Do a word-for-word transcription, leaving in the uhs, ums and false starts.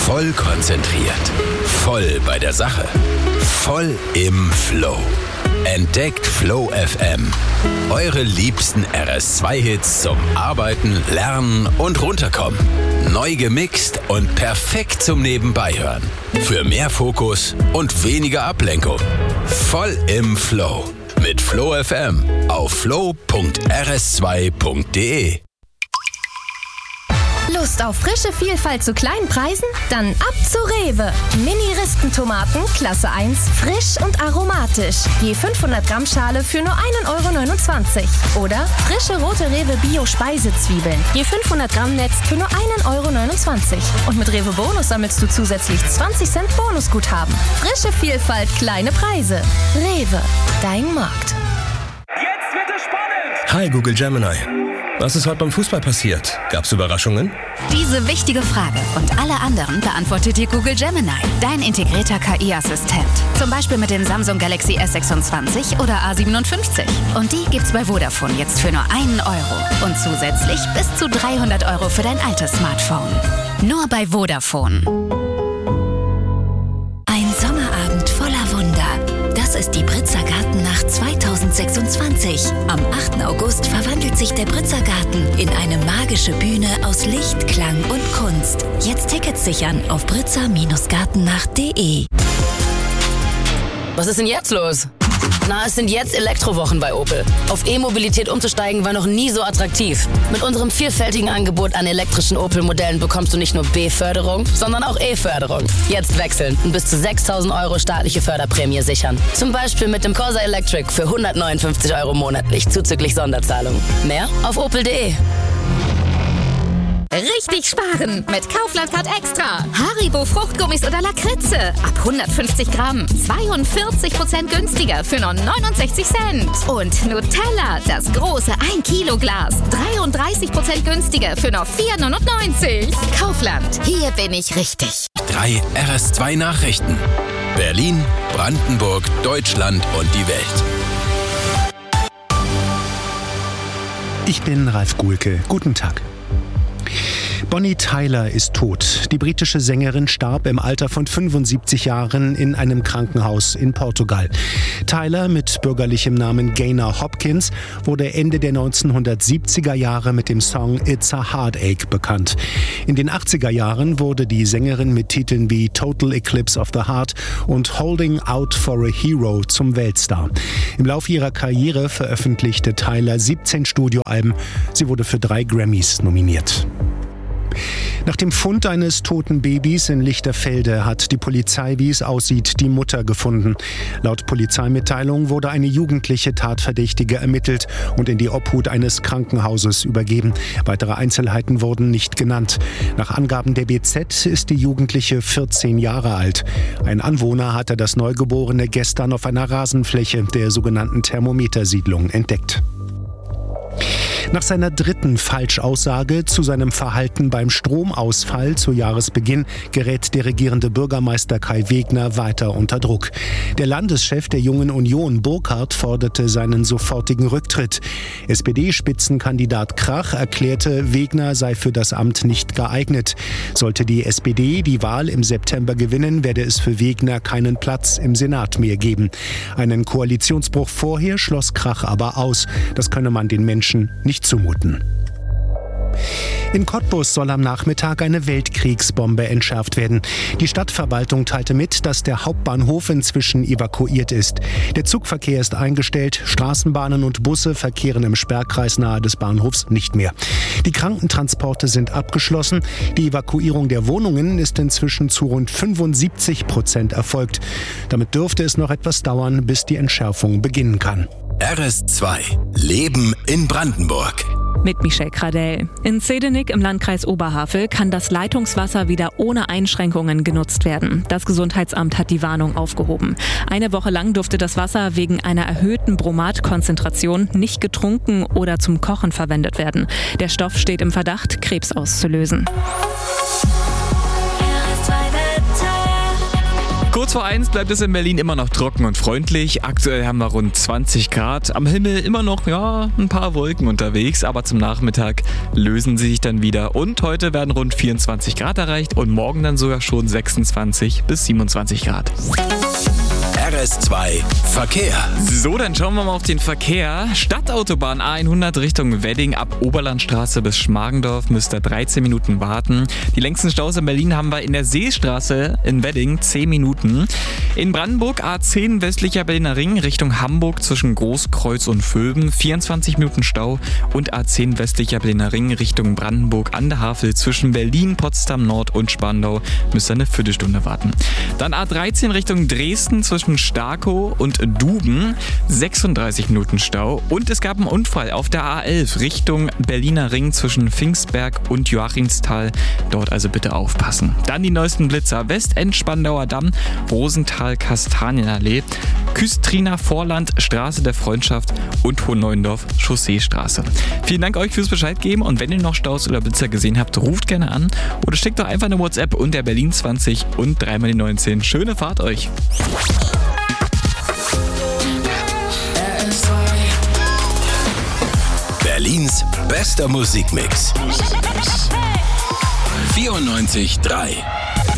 Voll konzentriert. Voll bei der Sache. Voll im Flow. Entdeckt Flow F M. Eure liebsten R S zwei Hits zum Arbeiten, Lernen und Runterkommen. Neu gemixt und perfekt zum Nebenbeihören. Für mehr Fokus und weniger Ablenkung. Voll im Flow. Mit Flow F M auf flow punkt r s zwei punkt d e. Lust auf frische Vielfalt zu kleinen Preisen? Dann ab zu Rewe. Mini-Rispentomaten, Klasse eins, frisch und aromatisch. Je fünfhundert Gramm Schale für nur ein Euro neunundzwanzig. Oder frische rote Rewe Bio-Speisezwiebeln. Je fünfhundert Gramm Netz für nur ein Euro neunundzwanzig. Und mit Rewe Bonus sammelst du zusätzlich zwanzig Cent Bonusguthaben. Frische Vielfalt, kleine Preise. Rewe, dein Markt. Jetzt wird es spannend! Hi Google Gemini. Was ist heute beim Fußball passiert? Gab's Überraschungen? Diese wichtige Frage und alle anderen beantwortet dir Google Gemini, dein integrierter K I-Assistent. Zum Beispiel mit dem Samsung Galaxy S sechsundzwanzig oder A siebenundfünfzig. Und die gibt's bei Vodafone jetzt für nur einen Euro. Und zusätzlich bis zu dreihundert Euro für dein altes Smartphone. Nur bei Vodafone. Ein Sommerabend voller Wunder. Das ist die Britzer Gartennacht zweitausendsechsundzwanzig. Am achten August verwandelt sich der Britzer Garten in eine magische Bühne aus Licht, Klang und Kunst. Jetzt Tickets sichern auf britzer gartennacht punkt d e. Was ist denn jetzt los? Na, es sind jetzt Elektrowochen bei Opel. Auf E-Mobilität umzusteigen war noch nie so attraktiv. Mit unserem vielfältigen Angebot an elektrischen Opel-Modellen bekommst du nicht nur B-Förderung, sondern auch E-Förderung. Jetzt wechseln und bis zu sechstausend Euro staatliche Förderprämie sichern. Zum Beispiel mit dem Corsa Electric für hundertneunundfünfzig Euro monatlich zuzüglich Sonderzahlung. Mehr auf opel punkt d e. Richtig sparen mit Kaufland Card Extra. Haribo Fruchtgummis oder Lakritze. Ab hundertfünfzig Gramm. zweiundvierzig Prozent günstiger für nur neunundsechzig Cent. Und Nutella, das große ein Kilo Glas. dreiunddreißig Prozent günstiger für nur vier neunundneunzig. Kaufland, hier bin ich richtig. Drei R S zwei Nachrichten. Berlin, Brandenburg, Deutschland und die Welt. Ich bin Ralf Guhlke. Guten Tag. Bonnie Tyler ist tot. Die britische Sängerin starb im Alter von fünfundsiebzig Jahren in einem Krankenhaus in Portugal. Tyler mit bürgerlichem Namen Gaynor Hopkins wurde Ende der neunzehnhundertsiebziger Jahre mit dem Song It's a Heartache bekannt. In den achtziger Jahren wurde die Sängerin mit Titeln wie Total Eclipse of the Heart und Holding Out for a Hero zum Weltstar. Im Laufe ihrer Karriere veröffentlichte Tyler siebzehn Studioalben. Sie wurde für drei Grammys nominiert. Nach dem Fund eines toten Babys in Lichterfelde hat die Polizei, wie es aussieht, die Mutter gefunden. Laut Polizeimitteilung wurde eine jugendliche Tatverdächtige ermittelt und in die Obhut eines Krankenhauses übergeben. Weitere Einzelheiten wurden nicht genannt. Nach Angaben der B Z ist die Jugendliche vierzehn Jahre alt. Ein Anwohner hatte das Neugeborene gestern auf einer Rasenfläche der sogenannten Thermometersiedlung entdeckt. Nach seiner dritten Falschaussage zu seinem Verhalten beim Stromausfall zu Jahresbeginn gerät der regierende Bürgermeister Kai Wegner weiter unter Druck. Der Landeschef der Jungen Union, Burkhardt, forderte seinen sofortigen Rücktritt. S P D-Spitzenkandidat Krach erklärte, Wegner sei für das Amt nicht geeignet. Sollte die S P D die Wahl im September gewinnen, werde es für Wegner keinen Platz im Senat mehr geben. Einen Koalitionsbruch vorher schloss Krach aber aus. Das könne man den Menschen nicht zumuten. In Cottbus soll am Nachmittag eine Weltkriegsbombe entschärft werden. Die Stadtverwaltung teilte mit, dass der Hauptbahnhof inzwischen evakuiert ist. Der Zugverkehr ist eingestellt, Straßenbahnen und Busse verkehren im Sperrkreis nahe des Bahnhofs nicht mehr. Die Krankentransporte sind abgeschlossen. Die Evakuierung der Wohnungen ist inzwischen zu rund fünfundsiebzig Prozent erfolgt. Damit dürfte es noch etwas dauern, bis die Entschärfung beginnen kann. R S zwei. Leben in Brandenburg. Mit Michelle Kradell. In Zedenik im Landkreis Oberhavel kann das Leitungswasser wieder ohne Einschränkungen genutzt werden. Das Gesundheitsamt hat die Warnung aufgehoben. Eine Woche lang durfte das Wasser wegen einer erhöhten Bromatkonzentration nicht getrunken oder zum Kochen verwendet werden. Der Stoff steht im Verdacht, Krebs auszulösen. Kurz Kurz vor eins bleibt es in Berlin immer noch trocken und freundlich. Aktuell haben wir rund zwanzig Grad. Am Himmel immer noch, ja, ein paar Wolken unterwegs. Aber zum Nachmittag lösen sie sich dann wieder. Und heute werden rund vierundzwanzig Grad erreicht und morgen dann sogar schon sechsundzwanzig bis siebenundzwanzig Grad. R S zwei Verkehr. So, dann schauen wir mal auf den Verkehr. Stadtautobahn A hundert Richtung Wedding ab Oberlandstraße bis Schmargendorf müsst ihr dreizehn Minuten warten. Die längsten Staus in Berlin haben wir in der Seestraße in Wedding zehn Minuten. In Brandenburg A zehn westlicher Berliner Ring Richtung Hamburg zwischen Großkreuz und Vöben vierundzwanzig Minuten Stau und A zehn westlicher Berliner Ring Richtung Brandenburg an der Havel zwischen Berlin, Potsdam Nord und Spandau müsst ihr eine Viertelstunde warten. Dann A dreizehn Richtung Dresden zwischen Starkow und Duben, sechsunddreißig Minuten Stau. Und es gab einen Unfall auf der A elf Richtung Berliner Ring zwischen Pfingstberg und Joachimsthal. Dort also bitte aufpassen. Dann die neuesten Blitzer. Westend Spandauer Damm, Rosenthal Kastanienallee, Küstriner Vorland, Straße der Freundschaft und Hohenneuendorf Chausseestraße. Vielen Dank euch fürs Bescheid geben und wenn ihr noch Staus oder Blitzer gesehen habt, ruft gerne an oder schickt doch einfach eine WhatsApp unter Berlin zwanzig und dreimal die neunzehn. Schöne Fahrt euch! Berlins bester Musikmix. vierundneunzig Komma drei